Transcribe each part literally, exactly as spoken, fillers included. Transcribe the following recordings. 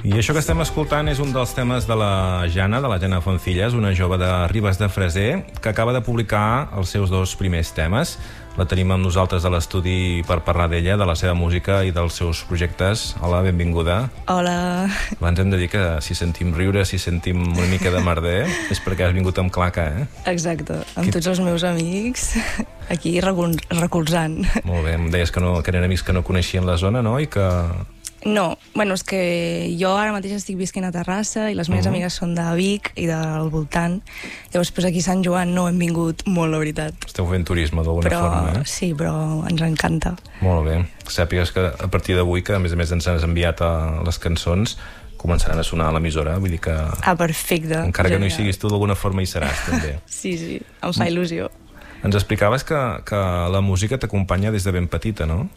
I això que estem escoltant és un dels temes de la Jana, de la Jana Foncillas, una jove de Ribes de Freser, que acaba de publicar els seus dos primers temes. La tenim amb nosaltres a l'estudi per parlar d'ella, de la seva música i dels seus projectes. Hola, benvinguda. Hola. Abans hem de dir que si sentim riure, si sentim una mica de merder, és perquè has vingut amb claca, eh? Exacte, amb Qui... tots els meus amics, aquí recol recolzant. Molt bé, em deies que, no, que eren amics que no coneixien la zona, no? I que... No, bueno, és que jo ara mateix estic visquent a Terrassa i les meves uh -huh. amigues són de Vic i del voltant. Llavors, pues, aquí a Sant Joan no hem vingut molt, la veritat. Esteu fent turisme d'alguna forma, eh? Sí, però ens encanta. Molt bé. Sàpigues que a partir d'avui, que a més a més ens has enviat a les cançons, començaran a sonar a l'emissora, vull dir que... Ah, perfecte. Encara que no hi siguis tu, d'alguna forma hi seràs, també. Sí, sí, em fa il·lusió. Ens explicaves que, que la música t'acompanya des de ben petita, no?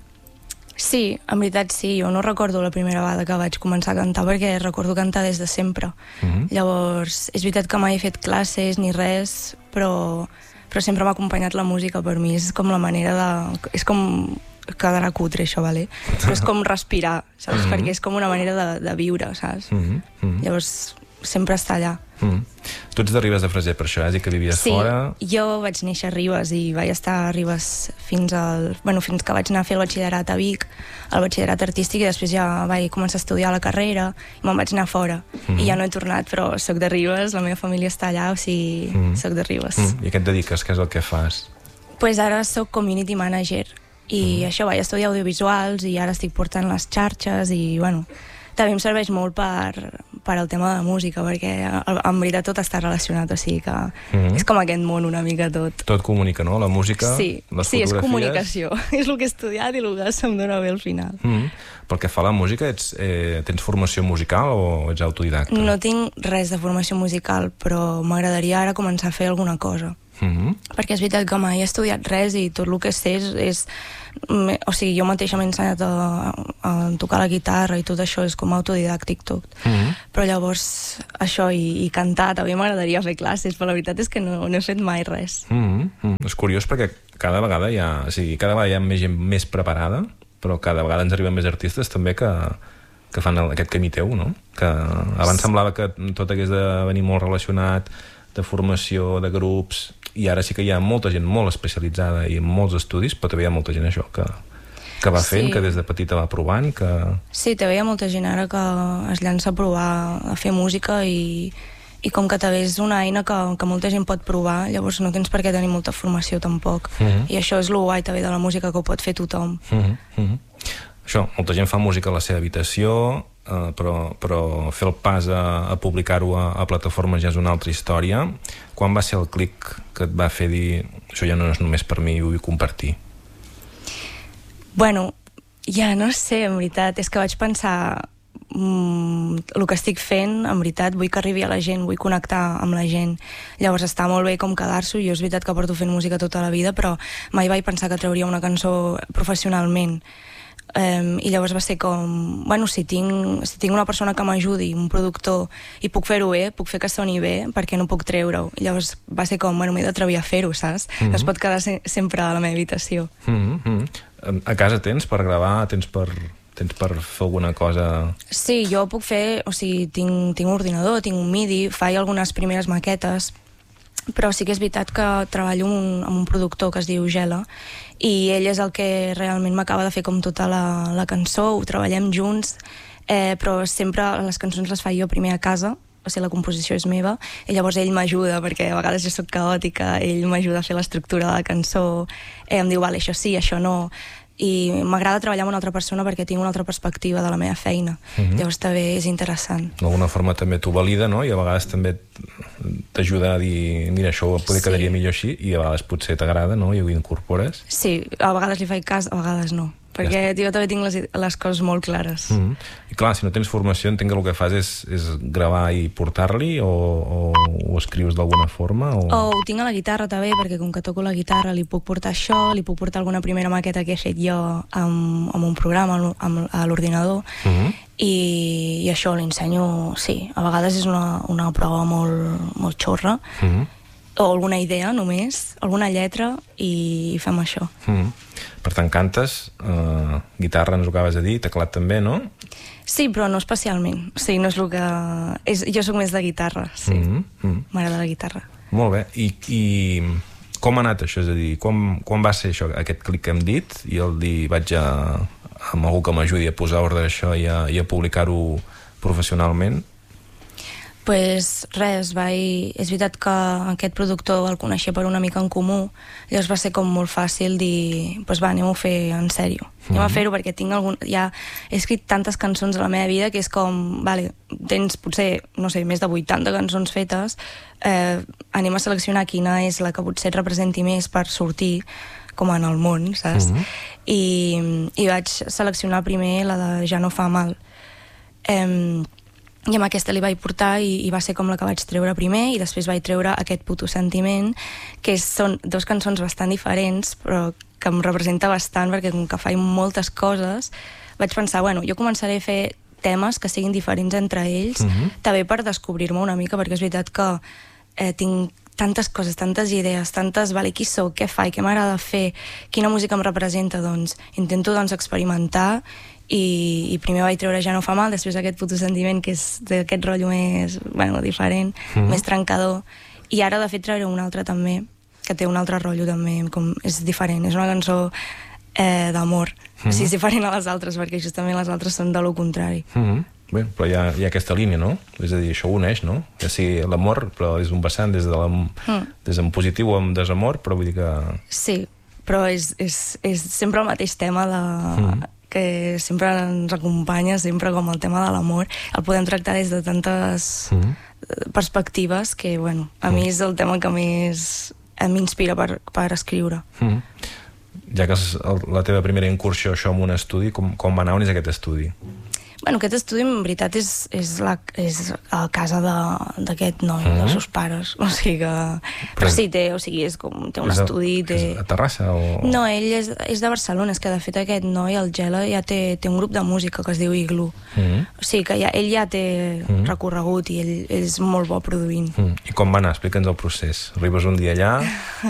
Sí, en veritat sí. Jo no recordo la primera vegada que vaig començar a cantar, perquè recordo cantar des de sempre. Uh-huh. Llavors, és veritat que mai he fet classes ni res, però, però sempre m'ha acompanyat la música. Per mi és com la manera de... És com... quedarà cutre, això, vale? Però és com respirar, saps? Uh-huh. Perquè és com una manera de, de viure, saps? Uh-huh. Uh-huh. Llavors, sempre està allà. Uh-huh. Tu ets de Ribes de Freser, per això, has dit que vivies sí, fora. Sí, jo vaig néixer a Ribes i vaig estar a Ribes fins al... Bueno, fins que vaig anar a fer el batxillerat a Vic, el batxillerat artístic, i després ja vaig començar a estudiar la carrera i me'n vaig anar fora. Uh-huh. I ja no he tornat, però soc de Ribes, la meva família està allà, o sigui, uh-huh. soc de Ribes. Uh-huh. I a què et dediques? Què és el que fas? Pues ara soc community manager i uh-huh. això, vaig estudiar audiovisuals i ara estic portant les xarxes i, bueno... També em serveix molt per, per el tema de la música, perquè en veritat tot està relacionat, o sigui que mm-hmm. és com aquest món una mica tot. Tot comunica, no? La música, sí, les sí, fotografies... Sí, és comunicació. És el que he estudiat i el que se'm dona bé al final. Mm-hmm. Pel que fa a la música, ets, eh, tens formació musical o ets autodidacta? No tinc res de formació musical, però m'agradaria ara començar a fer alguna cosa. Mm-hmm. Perquè és veritat que mai he estudiat res i tot el que sé és... és o sigui, jo mateixa m'he ensenyat a, a tocar la guitarra i tot això és com autodidàctic tot. Mm-hmm. Però llavors això i, i cantar també m'agradaria fer classes, però la veritat és que no, no he fet mai res. Mm-hmm. És curiós perquè cada vegada hi ha, o sigui, cada vegada hi ha més gent més preparada, però cada vegada ens arriben més artistes també que, que fan el, aquest camí teu, no? Que abans semblava que tot hagués de venir molt relacionat, de formació, de grups, i ara sí que hi ha molta gent molt especialitzada i molts estudis, però també hi ha molta gent això que, que va fent, sí. Que des de petita va provant, que... Sí, també hi ha molta gent ara que es llança a provar a fer música i, i com que també és una eina que, que molta gent pot provar, llavors no tens per què tenir molta formació tampoc. Uh-huh. I això és el guai també de la música, que ho pot fer tothom. Uh-huh. Uh-huh. Això, molta gent fa música a la seva habitació, Uh, però, però fer el pas a, a publicar-ho a, a plataformes ja és una altra història. Quan va ser el clic que et va fer dir això ja no és només per mi, ho vull compartir? Bueno, ja no sé, en veritat, és que vaig pensar mm, el que estic fent, en veritat, vull que arribi a la gent, vull connectar amb la gent. Llavors està molt bé com quedar-s'ho, jo és veritat que porto fent música tota la vida, però mai vaig pensar que trauria una cançó professionalment. Um, i llavors va ser com, bueno, si tinc, si tinc una persona que m'ajudi, un productor, i puc fer-ho bé, puc fer que soni bé, perquè no puc treure-ho. I llavors va ser com, bueno, m'he d'atrevir a fer-ho, saps? Mm-hmm. Es pot quedar se sempre a la meva habitació. Mm-hmm. A casa tens per gravar, tens per, tens per fer alguna cosa? Sí, jo puc fer, o sigui, tinc, tinc un ordinador, tinc un midi, faig algunes primeres maquetes, però sí que és veritat que treballo amb un, amb un productor que es diu Gela, i ell és el que realment m'acaba de fer com tota la, la cançó, ho treballem junts, eh, però sempre les cançons les faig jo primer a casa, o sigui, la composició és meva, i llavors ell m'ajuda, perquè a vegades jo soc caòtica, ell m'ajuda a fer l'estructura de la cançó, eh, em diu, vale, això sí, això no, i m'agrada treballar amb una altra persona perquè tinc una altra perspectiva de la meva feina. Mm-hmm. Llavors també és interessant. D'alguna forma també t'ho valida, no? I a vegades també t'ajuda a dir, mira, això potser sí. Quedaria millor així, i a vegades potser t'agrada, no? I ho incorpores. Sí, a vegades li faig cas, a vegades no. Perquè ja jo també tinc les, les coses molt clares. Mm-hmm. I clar, si no tens formació, entenc que el que fas és, és gravar i portar-li, o, o ho escrius d'alguna forma? O... o ho tinc a la guitarra també, perquè com que toco la guitarra li puc portar això, li puc portar alguna primera maqueta que he fet jo amb, amb un programa amb, a l'ordinador, mm-hmm. i, i això l'ensenyo, sí, a vegades és una, una prova molt, molt xorra, mm-hmm. o alguna idea només, alguna lletra, i fem això. Mm. Per tant, cantes, uh, guitarra ens ho acabes de dir, teclat també, no? Sí, però no especialment. O sigui, no és el que... És... Jo sóc més de guitarra, sí. Mm -hmm. M'agrada la guitarra. Molt bé. I, i com ha anat això? És a dir, quan, quan va ser això, aquest clic que hem dit, i el dir vaig a, amb algú que m'ajudi a posar ordre a això i a, i a publicar-ho professionalment? Pues res, vaig... és veritat que aquest productor el coneixia per una amica en comú, llavors va ser com molt fàcil dir, pues va, anem-ho a fer en sèrio. Mm-hmm. Anem a fer-ho perquè tinc algun... ja he escrit tantes cançons a la meva vida que és com, vale, tens potser, no sé, més de vuitanta cançons fetes, eh, anem a seleccionar quina és la que potser et representi més per sortir com en el món, saps? Mm-hmm. I, i vaig seleccionar primer la de Ja no fa mal. Eh, i amb aquesta li vaig portar i, i va ser com la que vaig treure primer, i després vaig treure Aquest puto sentiment, que és, són dos cançons bastant diferents però que em representa bastant perquè com que faig moltes coses vaig pensar, bueno, jo començaré a fer temes que siguin diferents entre ells, mm-hmm. també per descobrir-me una mica, perquè és veritat que eh, tinc tantes coses, tantes idees, tantes, vale, qui sóc, què faig, què m'agrada fer, quina música em representa, doncs intento doncs experimentar. I, i primer vaig treure Ja no fa mal, després Aquest puto sentiment, que és d'aquest rotllo més, bueno, diferent, mm. més trencador, i ara de fet treure un altre també, que té un altre rotllo també, com és diferent, és una cançó eh, d'amor, mm. o sigui, és diferent a les altres, perquè justament les altres són de lo contrari. Mm. Bé, però hi ha, hi ha aquesta línia, no? És a dir, això uneix, no? Ja sigui l'amor, però és un vessant des de mm. des en positiu o en desamor, però vull dir que... Sí, però és, és, és sempre el mateix tema de... Mm. que sempre ens acompanya, sempre com el tema de l'amor, el podem tractar des de tantes mm. perspectives que, bueno, a mm. mi és el tema que més m'inspira per, per escriure. Mm. Ja que és la teva primera incursió això en un estudi, com, com va anar, on és aquest estudi? Bueno, aquest estudi en veritat és, és, la, és a casa d'aquest noi, mm. dels seus pares, o sigui que... Però sí, té, o sigui, és com, té un és estudi... A, té... És a Terrassa o...? No, ell és, és de Barcelona, és que de fet aquest noi, el Gela, ja té, té un grup de música que es diu Igloo. Mm. O sigui que ja, ell ja té mm. recorregut i ell, ell és molt bo produint. Mm. I com va anar? Explica'ns el procés. Arribes un dia allà...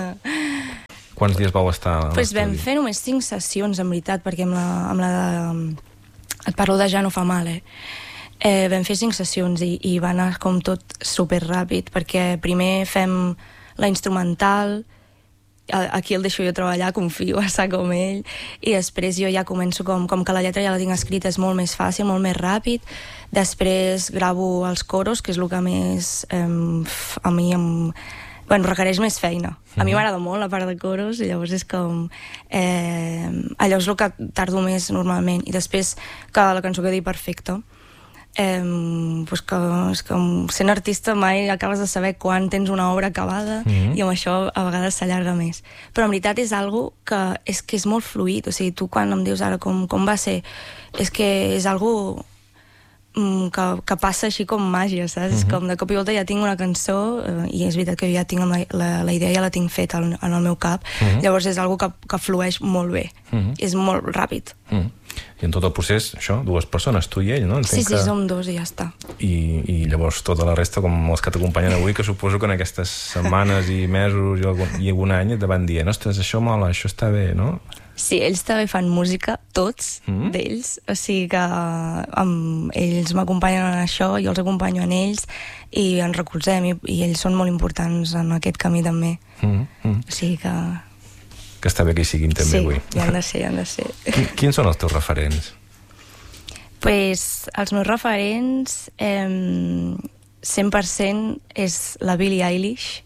Quants dies vau estar a l'estudi? Pues vam fer només cinc sessions, en veritat, perquè amb la, amb la de... Et parlo de Ja no fa mal, eh? eh vam fer cinc sessions i, i va anar com tot superràpid, perquè primer fem la instrumental, aquí el deixo jo treballar, confio a sac com ell, i després jo ja començo com, com que la lletra ja la tinc escrita, és molt més fàcil, molt més ràpid. Després gravo els coros, que és el que més eh, a mi em... Bueno, requereix més feina. A mi m'agrada molt la part de coros, i llavors és com... Eh, allò és el que tardo més normalment. I després que la cançó quedi perfecta. Eh, pues que, és que sent artista mai acabes de saber quan tens una obra acabada, mm-hmm. i amb això a vegades s'allarga més. Però en veritat és algo que és, que és molt fluid. O sigui, tu quan em dius ara com, com va ser, és que és algo... Que, que passa així com màgia, saps? Uh-huh. És com de cop i volta ja tinc una cançó, eh, i és veritat que ja tinc la, la, la idea, ja la tinc feta en, en el meu cap, uh-huh. llavors és algo que, que flueix molt bé, uh-huh. és molt ràpid. Uh-huh. I en tot el procés, això, dues persones, tu i ell, no? Entenc sí, sí, que... som dos i ja està. I, I llavors tota la resta, com els que t'acompanyen avui, que suposo que en aquestes setmanes i mesos i algun, i algun any et van dir, ostres, això mola, això està bé, no? Sí, ells també fan música, tots mm. d'ells, o sigui que um, ells m'acompanyen en això, jo els acompanyo en ells i ens recolzem, i, i ells són molt importants en aquest camí també. Mm. Mm. O sigui que... Que està bé que hi siguin també sí, avui. Sí, hi han de ser, hi han de ser. Quins són els teus referents? Pues els meus referents eh, cent per cent és la Billie Eilish,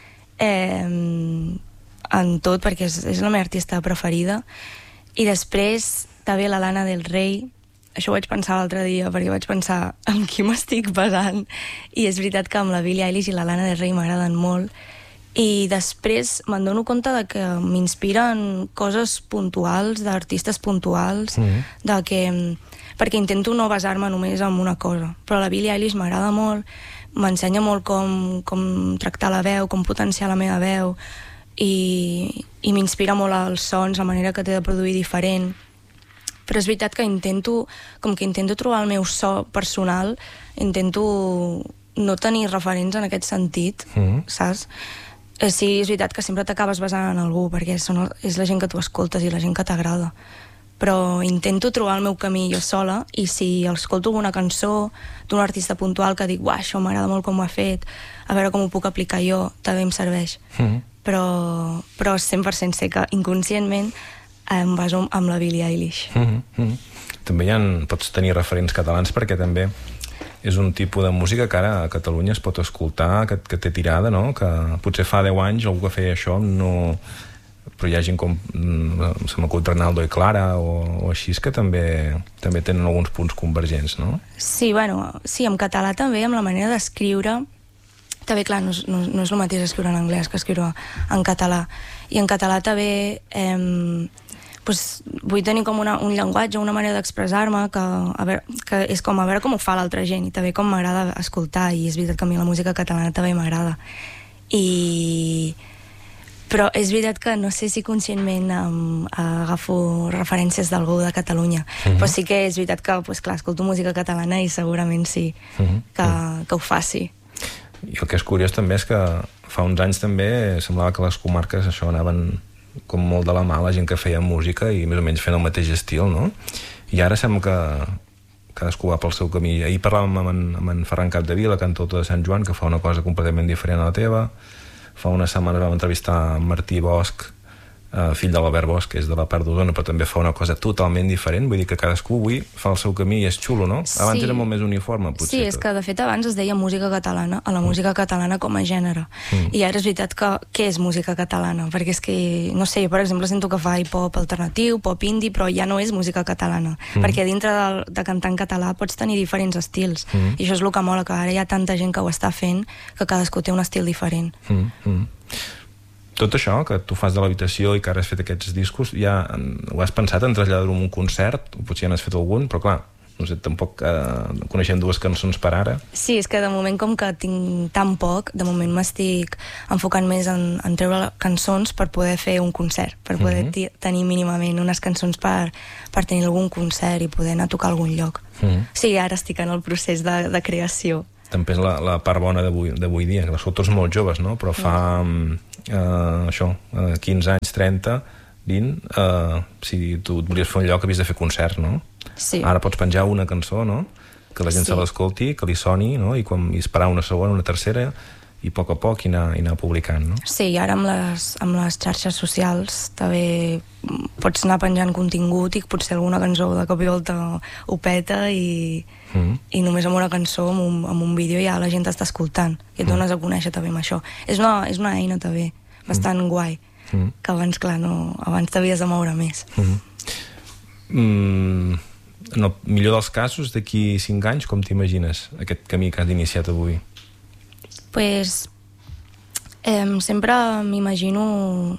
eh, en tot, perquè és, és la meva artista preferida, i després també la Lana del Rey. Això ho vaig pensar l'altre dia, perquè vaig pensar amb qui m'estic basant, i és veritat que amb la Billie Eilish i la Lana del Rey m'agraden molt, i després me'n dono compte de que m'inspiren coses puntuals, d'artistes puntuals, mm-hmm. de que, perquè intento no basar-me només en una cosa, però la Billie Eilish m'agrada molt, m'ensenya molt com, com tractar la veu, com potenciar la meva veu, i, i m'inspira molt els sons, la manera que té de produir diferent, però és veritat que intento com que intento trobar el meu so personal, intento no tenir referents en aquest sentit, mm-hmm. saps? Eh, sí, és veritat que sempre t'acabes basant en algú, perquè són, el- és la gent que tu escoltes i la gent que t'agrada. Però intento trobar el meu camí jo sola, i si escolto alguna cançó d'un artista puntual que dic, uah, això m'agrada molt com ho ha fet, a veure com ho puc aplicar jo, també em serveix. Mm. Però, però cent per cent sé que inconscientment em baso amb la Billie Eilish. Mm -hmm. També hi ha, pots tenir referents catalans, perquè també és un tipus de música que ara a Catalunya es pot escoltar, que, que té tirada, no? Que potser fa deu anys algú que feia això no... però hi ha gent com se m'acut Renaldo i Clara o, o així, que també també tenen alguns punts convergents, no? Sí, bueno, sí, en català també, amb la manera d'escriure. També, clar, no és, no, no és el mateix escriure en anglès que escriure en català. I en català també eh, pues, vull tenir com una, un llenguatge, una manera d'expressar-me que, a veure, que és com a veure com ho fa l'altra gent, i també com m'agrada escoltar, i és veritat que a mi la música catalana també m'agrada. I... Però és veritat que no sé si conscientment um, agafo referències d'algú de Catalunya, uh -huh. però sí que és veritat que, pues, clar, escolto música catalana i segurament sí uh -huh. que, que ho faci. I el que és curiós també és que fa uns anys també semblava que les comarques això anaven com molt de la mà, la gent que feia música i més o menys fent el mateix estil, no? I ara sembla que cadascú va pel seu camí. Ahir parlàvem amb en, amb en Ferran Capdevila, cantautor de Sant Joan, que fa una cosa completament diferent a la teva. Fa una setmana vam entrevistar en Martí Bosch, eh, fill de l'Albert Bosch, que és de la part d'Osona, però també fa una cosa totalment diferent. Vull dir que cadascú avui fa el seu camí i és xulo, no? Sí. Abans era molt més uniforme, potser. Sí, és que de fet abans es deia música catalana, a la música catalana com a gènere. Mm. I ara és veritat que què és música catalana? Perquè és que, no sé, jo per exemple sento que fa hip-hop alternatiu, pop indie, però ja no és música catalana. Mm. Perquè dintre de, de cantar en català pots tenir diferents estils. Mm. I això és el que mola, que ara hi ha tanta gent que ho està fent que cadascú té un estil diferent. Mm. Mm. Tot això que tu fas de l'habitació i que ara has fet aquests discos, ja ho has pensat en traslladar-ho en un concert? O potser ja n'has fet algun, però clar, no sé, tampoc eh, coneixem dues cançons per ara. Sí, és que de moment, com que tinc tan poc, de moment m'estic enfocant més en, en treure cançons per poder fer un concert, per poder uh -huh. tenir mínimament unes cançons per, per tenir algun concert i poder anar a tocar a algun lloc. Uh -huh. Sí, ara estic en el procés de, de creació. També és la, la part bona d'avui dia, que sou tots molt joves, no? Però fa eh, això, eh, quinze anys, trenta, vint, eh, si tu et volies fer un lloc havies de fer concert, no? Sí. Ara pots penjar una cançó, no? Que la gent sí. se l'escolti, que li soni, no? I, quan, i esperar una segona, una tercera, i a poc a poc i anar, i anar publicant, no? Sí, i ara amb les, amb les xarxes socials també pots anar penjant contingut i potser alguna cançó de cop i volta ho peta i, mm. i només amb una cançó, amb un, amb un vídeo ja la gent t'està escoltant i et mm. dones a conèixer també amb això. És una, és una eina també bastant mm. guai, mm. que abans, clar, no, abans t'havies de moure més. Mm. Mm, en el millor dels casos, d'aquí cinc anys, com t'imagines aquest camí que has iniciat avui? Pues eh, sempre m'imagino,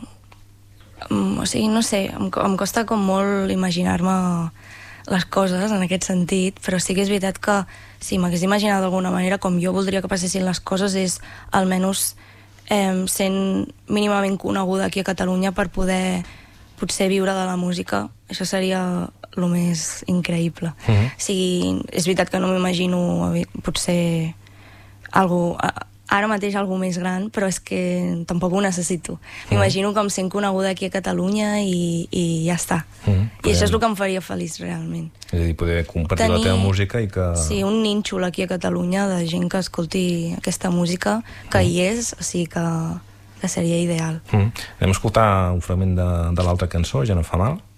o sigui, no sé, em, em costa com molt imaginar-me les coses en aquest sentit, però sí que és veritat que si m'hagués imaginat d'alguna manera com jo voldria que passessin les coses és almenys eh, sent mínimament coneguda aquí a Catalunya per poder potser viure de la música. Això seria el més increïble. Uh-huh. O sigui, és veritat que no m'imagino potser algú... ara mateix algú més gran, però és que tampoc ho necessito. M'imagino com sent coneguda aquí a Catalunya i, i ja està. Mm, I això és el que em faria feliç realment. És a dir, poder compartir Tenir, la teva música i que... Sí, un nínxol aquí a Catalunya de gent que escolti aquesta música, que mm. hi és, o sigui que, que seria ideal. Mm. Anem a escoltar un fragment de, de l'altra cançó, Ja no fa mal.